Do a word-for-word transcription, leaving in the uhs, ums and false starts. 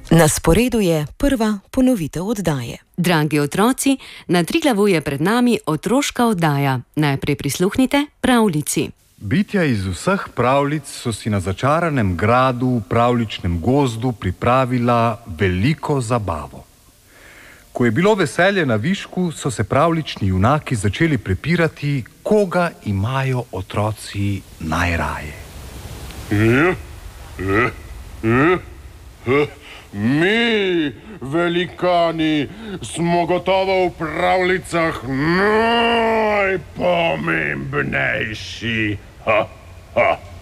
Na sporedu je prva ponovitev oddaje. Dragi otroci, na Triglavu je pred nami otroška oddaja. Najprej prisluhnite pravljici. Bitja iz vseh pravljic so si na začaranem gradu v pravljičnem gozdu pripravila veliko zabavo. Ko je bilo veselje na višku, so se pravljični junaki začeli prepirati, koga imajo otroci najraje. Mi, velikani, smo gotovo v pravljicah najpomembnejši. Ha, ha.